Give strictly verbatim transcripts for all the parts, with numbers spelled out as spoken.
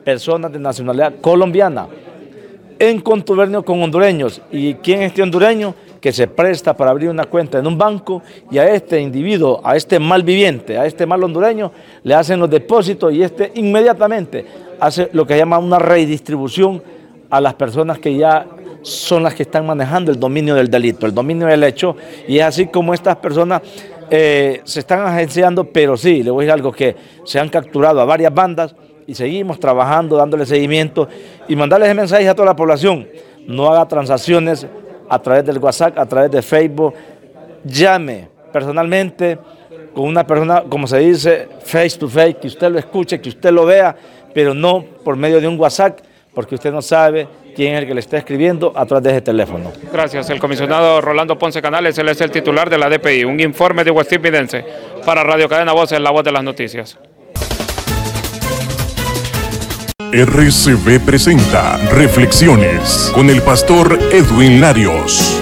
personas de nacionalidad colombiana en contubernio con hondureños. ¿Y quién es este hondureño? Que se presta para abrir una cuenta en un banco y a este individuo, a este malviviente, a este mal hondureño, le hacen los depósitos y este inmediatamente hace lo que llama una redistribución a las personas que ya son las que están manejando el dominio del delito, el dominio del hecho, y es así como estas personas eh, se están agenciando, pero sí, le voy a decir algo, que se han capturado a varias bandas y seguimos trabajando, dándole seguimiento y mandarles el mensaje a toda la población: no haga transacciones a través del WhatsApp, a través de Facebook, llame personalmente con una persona, como se dice, face to face, que usted lo escuche, que usted lo vea, pero no por medio de un WhatsApp, porque usted no sabe quién es el que le está escribiendo a través de ese teléfono. Gracias. El comisionado Rolando Ponce Canales, él es el titular de la D P I. Un informe de Westín Vidense para Radio Cadena Voces, la voz de las noticias. R C V presenta Reflexiones con el pastor Edwin Larios.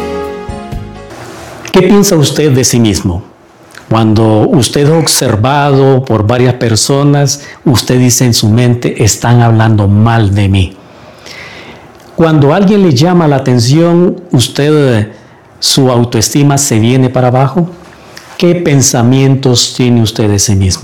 ¿Qué piensa usted de sí mismo? Cuando usted es observado por varias personas, usted dice en su mente: están hablando mal de mí. Cuando alguien le llama la atención, usted, su autoestima se viene para abajo. ¿Qué pensamientos tiene usted de sí mismo?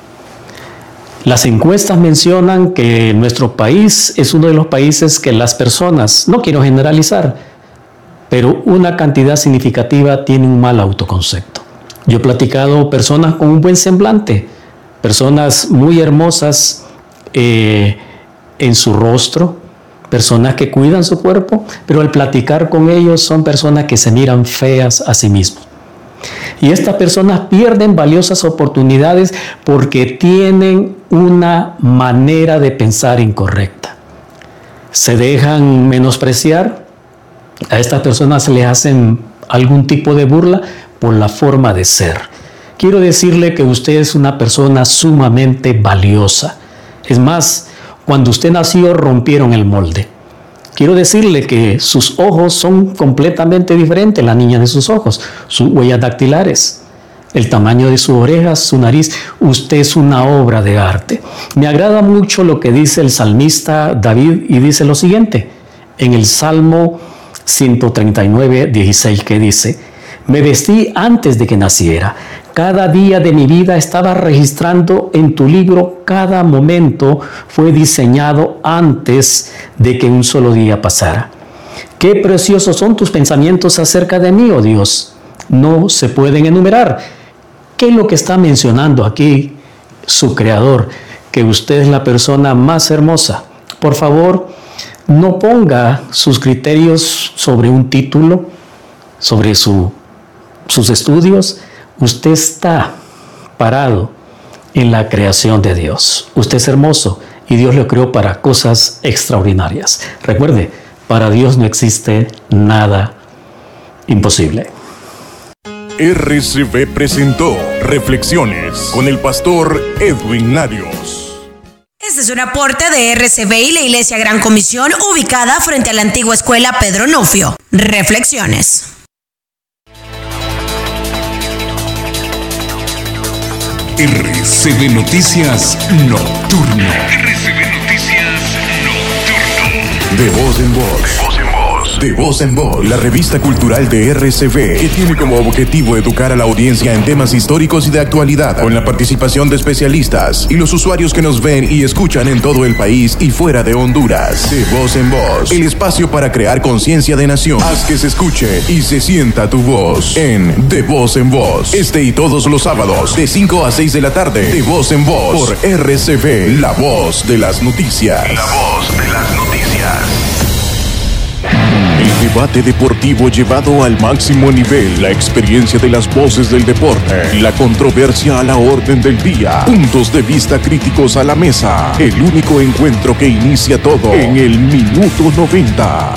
Las encuestas mencionan que nuestro país es uno de los países que las personas, no quiero generalizar, pero una cantidad significativa tiene un mal autoconcepto. Yo he platicado personas con un buen semblante, personas muy hermosas eh, en su rostro, personas que cuidan su cuerpo, pero al platicar con ellos son personas que se miran feas a sí mismos. Y estas personas pierden valiosas oportunidades porque tienen una manera de pensar incorrecta. Se dejan menospreciar, a estas personas les hacen algún tipo de burla por la forma de ser. Quiero decirle que usted es una persona sumamente valiosa. Es más, cuando usted nació rompieron el molde. Quiero decirle que sus ojos son completamente diferentes, la niña de sus ojos, sus huellas dactilares, el tamaño de sus orejas, su nariz. Usted es una obra de arte. Me agrada mucho lo que dice el salmista David y dice lo siguiente, en el Salmo ciento treinta y nueve, dieciséis, que dice: me vestí antes de que naciera. Cada día de mi vida estaba registrando en tu libro. Cada momento fue diseñado antes de que un solo día pasara. Qué preciosos son tus pensamientos acerca de mí, oh Dios. No se pueden enumerar. ¿Qué es lo que está mencionando aquí su creador? Que usted es la persona más hermosa. Por favor, no ponga sus criterios sobre un título, sobre su, sus estudios. Usted está parado en la creación de Dios. Usted es hermoso y Dios lo creó para cosas extraordinarias. Recuerde, para Dios no existe nada imposible. R C V presentó Reflexiones con el pastor Edwin Larios. Este es un aporte de R C V y la Iglesia Gran Comisión, ubicada frente a la antigua escuela Pedro Nufio. Reflexiones. R C V Noticias Nocturno. R C V Noticias Nocturno. De voz en voz. De voz en voz. La revista cultural de R C V, que tiene como objetivo educar a la audiencia en temas históricos y de actualidad, con la participación de especialistas y los usuarios que nos ven y escuchan en todo el país y fuera de Honduras. De voz en voz. El espacio para crear conciencia de nación. Haz que se escuche y se sienta tu voz en De voz en voz. Este y todos los sábados, de cinco a seis de la tarde. De voz en voz. Por R C V, la voz de las noticias. La voz de las noticias. El debate deportivo llevado al máximo nivel, la experiencia de las voces del deporte, la controversia a la orden del día, puntos de vista críticos a la mesa, el único encuentro que inicia todo en el minuto noventa.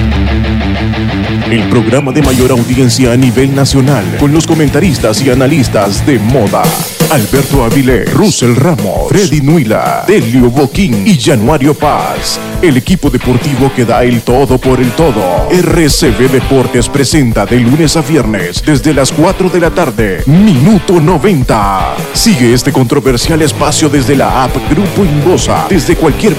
El programa de mayor audiencia a nivel nacional, con los comentaristas y analistas de moda. Alberto Avilés, Russell Ramos, Freddy Nuila, Delio Boquín y Januario Paz. El equipo deportivo que da el todo por el todo. R C V Deportes presenta de lunes a viernes desde las cuatro de la tarde, Minuto noventa. Sigue este controversial espacio desde la app Grupo Inbosa, desde cualquier